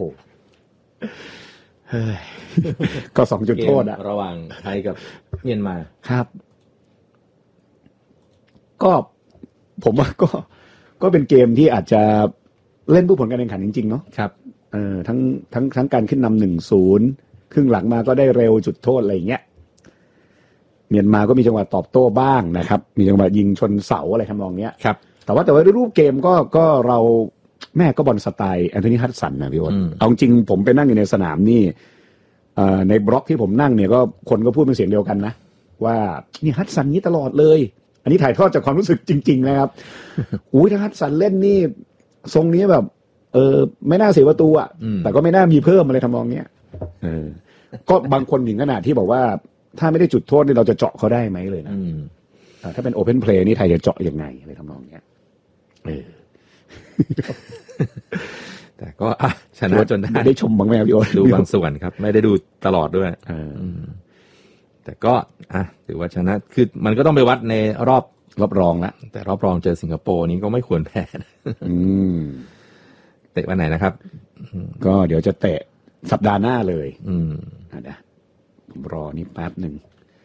หก็2จุดโทษอะระหว่างไทยกับเมียนมาครับก็ผมว่าก็เป็นเกมที่อาจจะเล่นเพื่อผลการแข่งขันจริงๆเนาะครับทั้งการขึ้นนำ 1-0 ครึ่งหลังมาก็ได้เร็วจุดโทษอะไรอย่างเงี้ยเมียนมาก็มีจังหวะตอบโต้บ้างนะครับมีจังหวะยิงชนเสาอะไรทำนองเนี้ยครับแต่ว่ารูปเกมก็เราแม่ก็บอลสไตล์แอนโทนีฮัดสันนะพี่โอ๊ตเอาจริงผมไปนั่งอยู่ในสนามนี่ในบล็อกที่ผมนั่งเนี่ยก็คนก็พูดเป็นเสียงเดียวกันนะว่านี่ฮัดสันนี้ตลอดเลยอันนี้ถ่ายทอดจากความรู้สึกจริงๆนะครับอุ้ยถ้าฮัดสันเล่นนี่ทรงนี้แบบไม่น่าเสียประตูอ่ะแต่ก็ไม่น่ามีเพิ่มอะไรทำนองเนี้ยก็บางคนถึงขนาดที่บอกว่าถ้าไม่ได้จุดโทษนี่เราจะเจาะเขาได้ไหมเลยนะถ้าเป็นโอเพนเพลย์นี่ไทยจะเจาะยังไงอะไรทำนองเนี้ยแต่ก็ชนะจนได้ชมบางแมวพี่โอ๊ตดูบางส่วนครับไม่ได้ดูตลอดด้วยแต่ก็ถือว่าชนะคือมันก็ต้องไปวัดในรอบรองละแต่รอบรองเจอสิงคโปร์นี้ก็ไม่ควรแพ้เตะวันไหนนะครับก็เดี๋ยวจะเตะสัปดาห์หน้าเลยนะผมรอนี่แป๊บนึง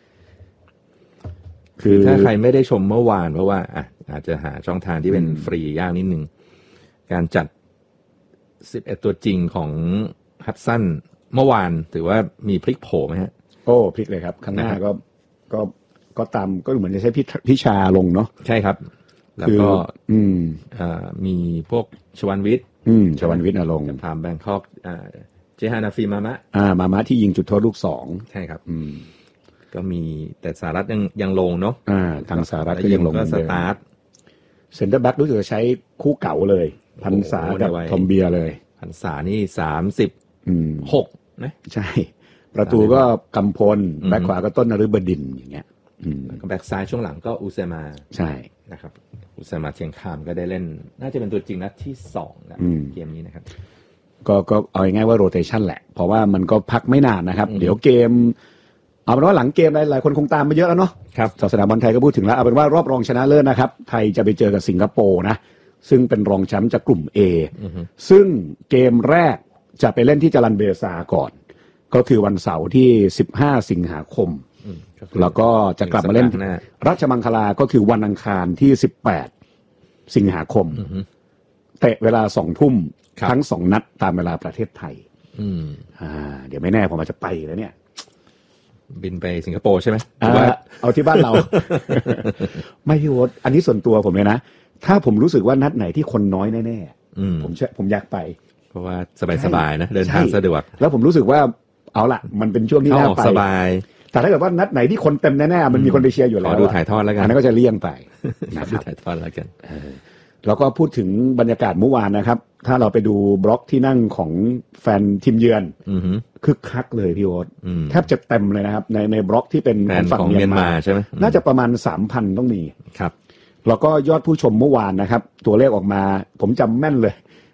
คือถ้าใครไม่ได้ชมเมื่อวานเพราะว่าอาจจะหาช่องทางที่เป็นฟรียากนิดนึงการจัด11ตัวจริงของฮัดสันเมื่อวานถือว่ามีพลิกโผไหมฮะโอ้พลิกเลยครับข้างหน้าก็ตามก็เหมือนจะใช้พิชาลงเนาะใช่ครับแล้วก็มีพวกชวันวิทย์ลงพามแบงคอกเจฮานาฟีมามะที่ยิงจุดโทษลูก2 ใช่ครับก็มีแต่สหรัฐยังลงเนาะทางสหรัฐก็ยังลงก็สตาร์ทเซ็นเตอร์แบ็ครู้สึกจะใช้คู่เก่าเลยพันษากับทอมเบียเลยพันษานี่36นะใช่ประตูก็กำพลแบ็คขวาก็ต้นนฤบดินทร์อย่างเงี้ยแล้วก็แบ็คซ้ายช่วงหลังก็อุเซมาใช่นะครับอุเซมาเชียงคานก็ได้เล่นน่าจะเป็นตัวจริงนัดที่2นะเกมนี้นะครับก็เอาง่ายๆว่าโรเตชันแหละเพราะว่ามันก็พักไม่นานนะครับเดี๋ยวเกมเอาเป็นว่าหลังเกมหลายคนคงตามมาเยอะแล้วเนาะครับศาสนาบอลไทยก็พูดถึงแล้วเอาเป็นว่ารอบรองชนะเลิศนะครับไทยจะไปเจอกับสิงคโปร์นะซึ่งเป็นรองแชมป์จากกลุ่ม A ซึ่งเกมแรกจะไปเล่นที่จรัญเบซาก่อนก็คือวันเสาร์ที่15สิงหาคมแล้วก็จะกลับมาเล่นราชมังคลาก็คือวันอังคารที่18สิงหาคมเตะเวลา 20:00 นทั้ง2นัดตามเวลาประเทศไทยเดี๋ยวไม่แน่ผมอาจจะไปแล้วเนี่ยบินไปสิงคโปร์ใช่ไหมเอาที่บ้านเรา ไม่พี่โอ๊ตอันนี้ส่วนตัวผมเลยนะถ้าผมรู้สึกว่านัดไหนที่คนน้อยแน่ๆผมอยากไปเพราะว่าสบายๆนะเดินทางสะดวกแล้วผมรู้สึกว่าเอาล่ะมันเป็นช่วงที่น่าไปสบายแต่ถ้าเกิดว่านัดไหนที่คนเต็มแน่ๆมันมีคนไปเชียร์อยู่แล้วขอดูถ่ายทอดแล้วกันอันนั้นก็จะเลี่ยงไปนะครับถ่ายทอดแล้วกันแล้วก็พูดถึงบรรยากาศเมื่อวานนะครับถ้าเราไปดูบล็อกที่นั่งของแฟนทีมเยือนคึกคักเลยพี่โอ๊ตแทบจะเต็มเลยนะครับในบล็อกที่เป็นฝั่งเมียนมาใช่ไหมน่าจะประมาณ 3,000 ต้องมีครับแล้วก็ยอดผู้ชมเมื่อวานนะครับตัวเลขออกมาผมจำแม่นเลย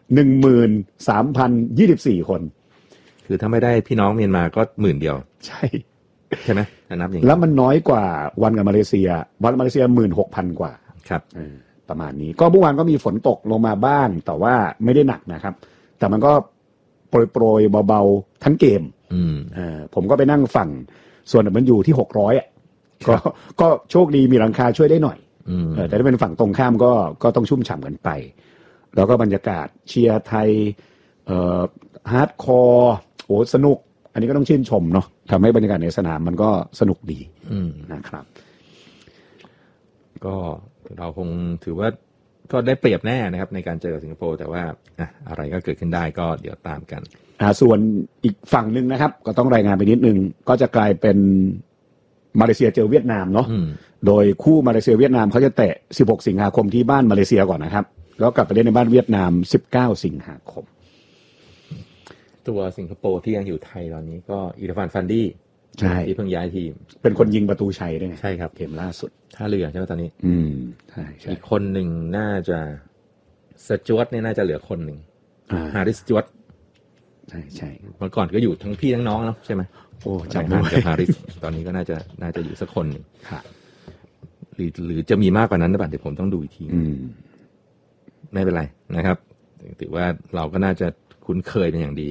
13,024 คนคือถ้าไม่ได้พี่น้องเมียนมาก็10,000เดียวใช่ไหมนับอย่างนี้แล้วมันน้อยกว่าวันกับมาเลเซียวันมาเลเซีย 16,000 กว่าครับประมาณนี้ก็เมื่อวานก็มีฝนตกลงมาบ้างแต่ว่าไม่ได้หนักนะครับแต่มันก็โปรยเบาๆทั้งเกมผมก็ไปนั่งฝั่งส่วนมันอยู่ที่600อ่ะก็โชคดีมีหลังคาช่วยได้หน่อยแต่ถ้าเป็นฝั่งตรงข้ามก็ต้องชุ่มฉ่ำกันไปแล้วก็บรรยากาศเชียร์ไทยฮาร์ดคอร์โอ้สนุกอันนี้ก็ต้องชื่นชมเนาะทำให้บรรยากาศในสนามมันก็สนุกดีนะครับก็เราคงถือว่าก็ได้เปรียบแน่นะครับในการเจอสิงคโปร์แต่ว่าอะไรก็เกิดขึ้นได้ก็เดี๋ยวตามกันส่วนอีกฝั่งหนึ่งนะครับก็ต้องรายงานไปนิดนึงก็จะกลายเป็นมาเลเซียเจอเวียดนามเนาะโดยคู่มาเลเซียเวียดนามเขาจะเตะ16สิงหาคมที่บ้านมาเลเซียก่อนนะครับแล้วกลับไปเล่นในบ้านเวียดนาม19สิงหาคมตัวสิงคโปร์ที่ยังอยู่ไทยตอนนี้ก็อิรฟานฟันดี้ใช่ที่เพิ่งย้ายทีมเป็นคนยิงประตูชัยด้วยไงใช่ครับเกมล่าสุดท่าเรือใช่ไหมตอนนี้ใช่อีกคนหนึ่งน่าจะสจวตเนี่ยน่าจะเหลือคนหนึ่งฮาริสจวตใช่เมื่อก่อนก็อยู่ทั้งพี่ทั้งน้องเนาะใช่ไหมโอ้จำได้ฮาริสตอนนี้ก็น่าจะอยู่สักคนหนึ่งหรือจะมีมากกว่านั้นหรือเปล่าเดี๋ยวผมต้องดูอีกทีไม่เป็นไรนะครับถือว่าเราก็น่าจะคุ้นเคยเป็นอย่างดี